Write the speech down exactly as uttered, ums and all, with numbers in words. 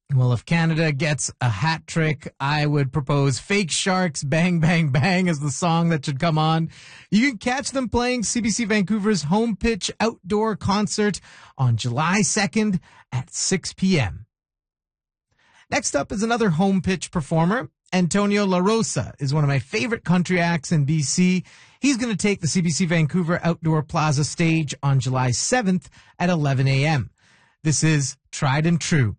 Well, if Canada gets a hat trick, I would propose Fake Sharks, Bang, Bang, Bang as the song that should come on. You can catch them playing C B C Vancouver's home pitch outdoor concert on July second at six p.m. Next up is another home pitch performer. Antonio La Rosa is one of my favorite country acts in B C. He's going to take the C B C Vancouver Outdoor Plaza stage on July seventh at eleven a.m. This is Tried and True.